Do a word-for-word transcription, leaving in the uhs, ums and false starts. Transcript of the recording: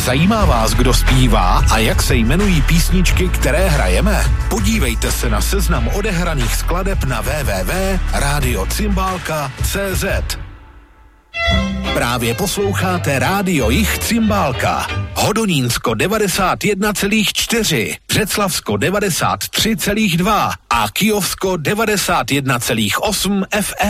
Zajímá vás, kdo zpívá a jak se jmenují písničky, které hrajeme? Podívejte se na seznam odehraných skladeb na w w w tečka rádio cimbálka tečka c z. Právě posloucháte Rádio Jich Cimbálka. Hodonínsko devadesát jedna celá čtyři, Břeclavsko devadesát tři celá dva a Kyjovsko devadesát jedna celá osm F M.